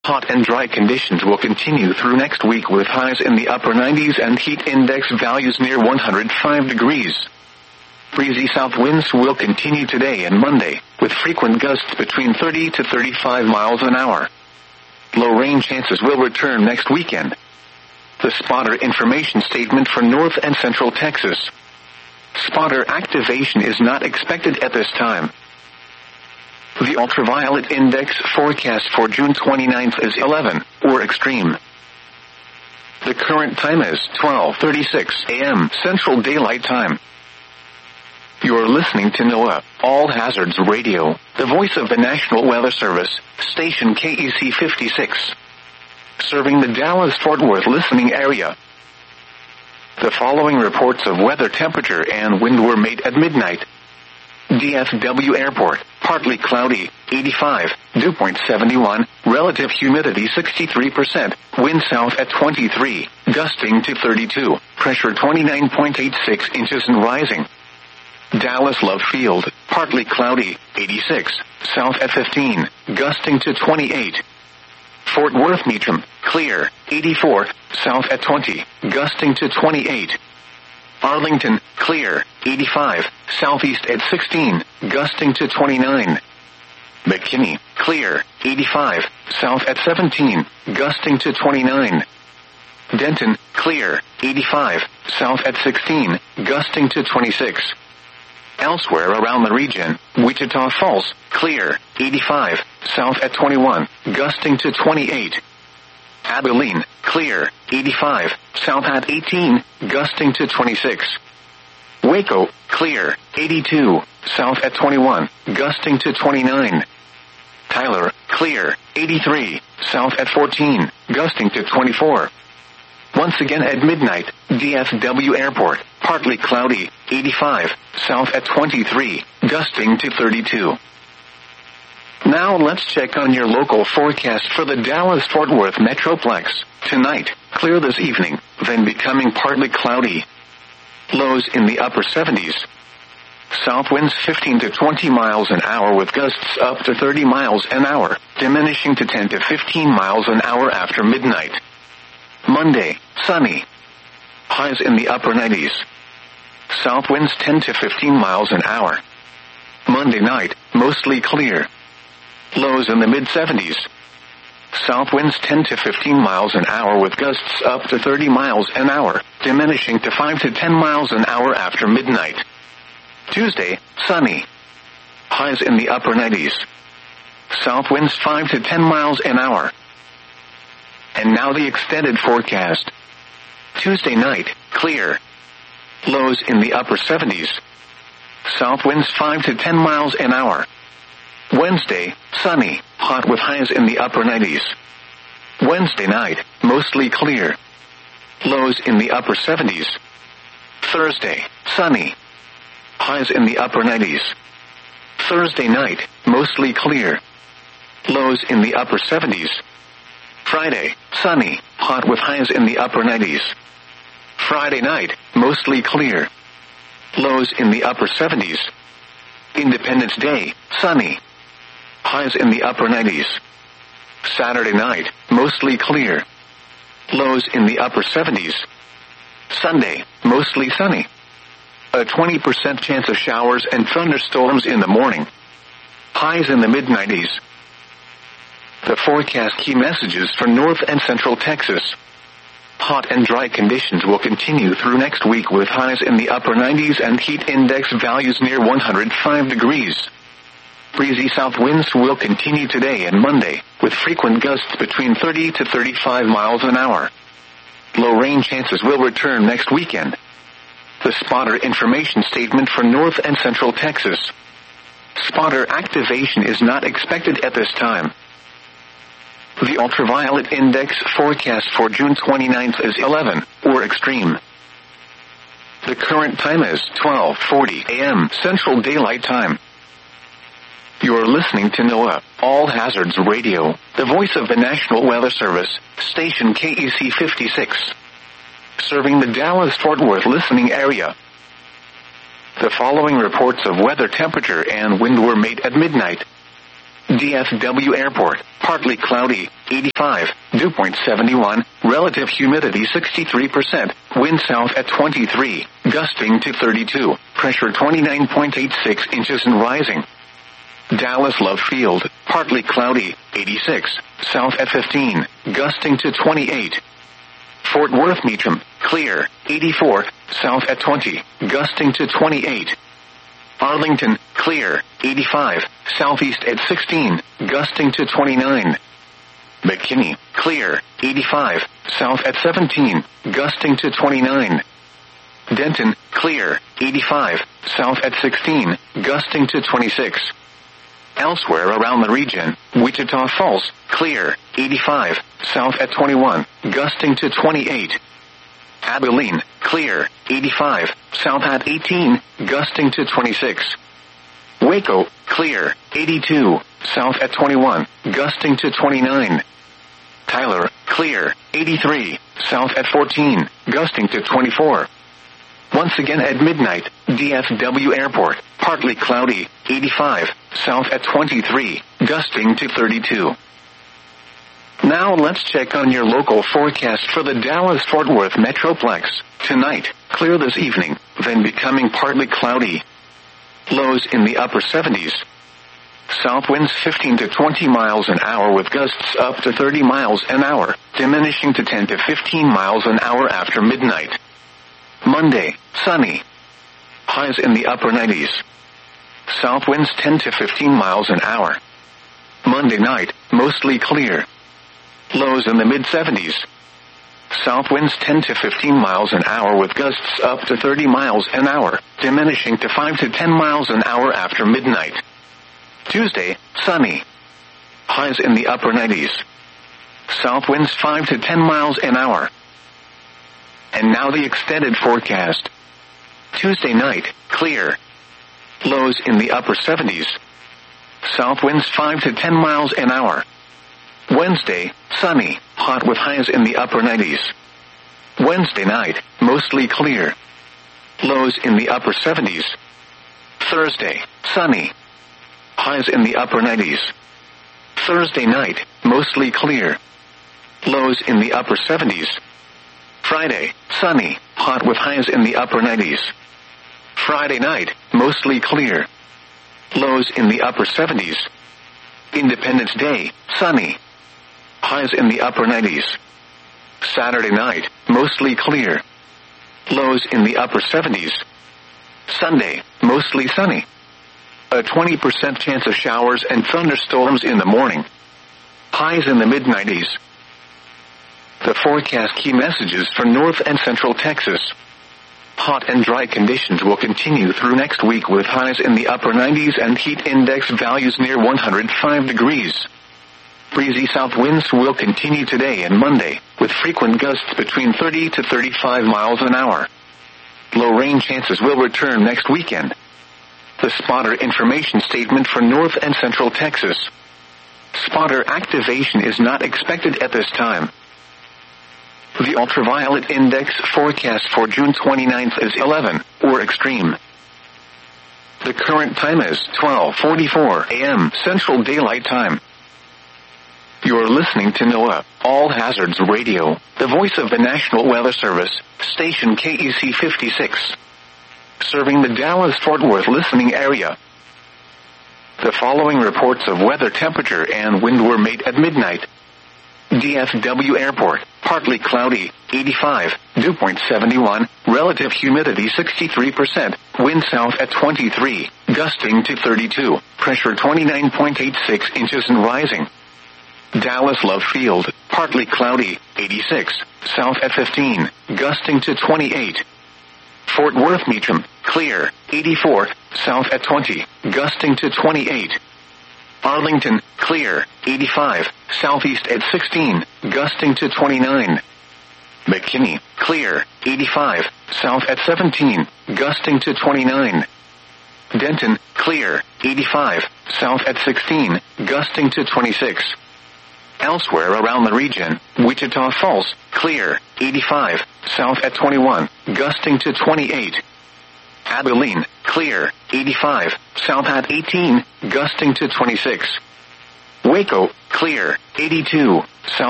Hot and dry conditions will continue through next week with highs in the upper 90s and heat index values near 105 degrees. Breezy south winds will continue today and Monday, with frequent gusts between 30 to 35 miles an hour. Low rain chances will return next weekend. The spotter information statement for North and Central Texas. Spotter activation is not expected at this time. The ultraviolet index forecast for June 29th is 11, or extreme. The current time is 12:36 a.m. Central Daylight Time. You're listening to NOAA, All Hazards Radio, the voice of the National Weather Service, station KEC 56. Serving the Dallas-Fort Worth listening area. The following reports of weather temperature and wind were made at midnight. DFW Airport, partly cloudy, 85, dew point 71, relative humidity 63%, wind south at 23, gusting to 32, pressure 29.86 inches and rising. Dallas Love Field, partly cloudy, 86, south at 15, gusting to 28. Fort Worth Meacham, clear, 84, south at 20, gusting to 28. Arlington, clear, 85, southeast at 16, gusting to 29. McKinney, clear, 85, south at 17, gusting to 29. Denton, clear, 85, south at 16, gusting to 26. Elsewhere around the region, Wichita Falls, clear, 85, south at 21, gusting to 28. Abilene, clear, 85, south at 18, gusting to 26. Waco, clear, 82, south at 21, gusting to 29. Tyler, clear, 83, south at 14, gusting to 24. Once again at midnight, DFW Airport, partly cloudy, 85, south at 23, gusting to 32. Now let's check on your local forecast for the Dallas-Fort Worth Metroplex. Tonight, clear this evening, then becoming partly cloudy. Lows in the upper 70s. South winds 15 to 20 miles an hour with gusts up to 30 miles an hour, diminishing to 10 to 15 miles an hour after midnight. Monday, sunny. Highs in the upper 90s. South winds 10 to 15 miles an hour. Monday night, mostly clear. Lows in the mid-70s. South winds 10 to 15 miles an hour with gusts up to 30 miles an hour, diminishing to 5 to 10 miles an hour after midnight. Tuesday, sunny. Highs in the upper 90s. South winds 5 to 10 miles an hour. And now the extended forecast. Tuesday night, clear. Lows in the upper 70s. South winds 5 to 10 miles an hour. Wednesday, sunny, hot with highs in the upper 90s. Wednesday night, mostly clear. Lows in the upper 70s. Thursday, sunny. Highs in the upper 90s. Thursday night, mostly clear. Lows in the upper 70s. Friday, sunny, hot with highs in the upper 90s. Friday night, mostly clear. Lows in the upper 70s. Independence Day, sunny. Highs in the upper 90s. Saturday night, mostly clear. Lows in the upper 70s. Sunday, mostly sunny. A 20% chance of showers and thunderstorms in the morning. Highs in the mid-90s. The forecast key messages for North and Central Texas. Hot and dry conditions will continue through next week with highs in the upper 90s and heat index values near 105 degrees. Breezy south winds will continue today and Monday, with frequent gusts between 30 to 35 miles an hour. Low rain chances will return next weekend. The spotter information statement for North and Central Texas. Spotter activation is not expected at this time. The ultraviolet index forecast for June 29th is 11, or extreme. The current time is 12:40 a.m. Central Daylight Time. You're listening to NOAA, All Hazards Radio, the voice of the National Weather Service, station KEC 56. Serving the Dallas-Fort Worth listening area. The following reports of weather temperature and wind were made at midnight. DFW Airport, partly cloudy, 85, dew point 71, relative humidity 63%, wind south at 23, gusting to 32, pressure 29.86 inches and rising. Dallas Love Field, partly cloudy, 86, south at 15, gusting to 28. Fort Worth Meacham, clear, 84, south at 20, gusting to 28. Arlington, clear, 85, southeast at 16, gusting to 29. McKinney, clear, 85, south at 17, gusting to 29. Denton, clear, 85, south at 16, gusting to 26. Elsewhere around the region, Wichita Falls, clear, 85, south at 21, gusting to 28. Abilene, clear, 85, south at 18, gusting to 26. Waco, clear, 82, south at 21, gusting to 29. Tyler, clear, 83, south at 14, gusting to 24. Once again at midnight, DFW Airport, partly cloudy, 85, south at 23, gusting to 32. Now let's check on your local forecast for the Dallas-Fort Worth Metroplex. Tonight, clear this evening, then becoming partly cloudy. Lows in the upper 70s. South winds 15 to 20 miles an hour with gusts up to 30 miles an hour, diminishing to 10 to 15 miles an hour after midnight. Monday, sunny. Highs in the upper 90s. South winds 10 to 15 miles an hour. Monday night, mostly clear. Lows in the mid-70s. South winds 10 to 15 miles an hour with gusts up to 30 miles an hour, diminishing to 5 to 10 miles an hour after midnight. Tuesday, sunny. Highs in the upper 90s. South winds 5 to 10 miles an hour. And now the extended forecast. Tuesday night, clear. Lows in the upper 70s. South winds 5 to 10 miles an hour. Wednesday, sunny, hot with highs in the upper 90s. Wednesday night, mostly clear. Lows in the upper 70s. Thursday, sunny. Highs in the upper 90s. Thursday night, mostly clear. Lows in the upper 70s. Friday, sunny, hot with highs in the upper 90s. Friday night, mostly clear. Lows in the upper 70s. Independence Day, sunny. Highs in the upper 90s. Saturday night, mostly clear. Lows in the upper 70s. Sunday, mostly sunny. A 20% chance of showers and thunderstorms in the morning. Highs in the mid-90s. The forecast key messages for North and Central Texas. Hot and dry conditions will continue through next week with highs in the upper 90s and heat index values near 105 degrees. Breezy south winds will continue today and Monday, with frequent gusts between 30 to 35 miles an hour. Low rain chances will return next weekend. The spotter information statement for North and Central Texas. Spotter activation is not expected at this time. The ultraviolet index forecast for June 29th is 11, or extreme. The current time is 12:44 a.m. Central Daylight Time. You're listening to NOAA, All Hazards Radio, the voice of the National Weather Service, station KEC 56. Serving the Dallas-Fort Worth listening area. The following reports of weather temperature and wind were made at midnight. DFW Airport, partly cloudy, 85, dew point 71, relative humidity 63%, wind south at 23, gusting to 32, pressure 29.86 inches and rising. Dallas Love Field, partly cloudy, 86, south at 15, gusting to 28. Fort Worth Meacham, clear, 84, south at 20, gusting to 28. Arlington, clear, 85, southeast at 16, gusting to 29. McKinney, clear, 85, south at 17, gusting to 29. Denton, clear, 85, south at 16, gusting to 26. Elsewhere around the region, Wichita Falls, clear, 85, south at 21, gusting to 28. Abilene, clear, 85, south at 18, gusting to 26. Waco, clear, 82. South